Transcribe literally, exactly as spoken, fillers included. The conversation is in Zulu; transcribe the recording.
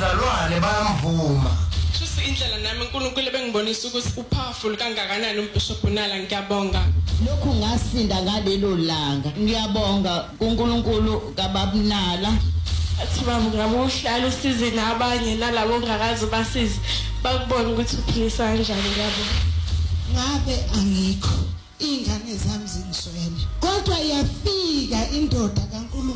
nabazalwane bayamvuma. Futhi indlela nami uNkulunkulu bengibonisa ukuthi upowerful kangakanani uMbishop Nala ngiyabonga. Lokhu ngasinda ngalelo langa. Ngiyabonga kuNkulunkulu kaBabunala. Athi baba ngabe uhlala usize nabanye nalabo ongakazi basize bakubona ukuthi uphilisa kanjani ngiyabonga. Ngabe angikho ingane zami zingiswele kodwa yafika indoda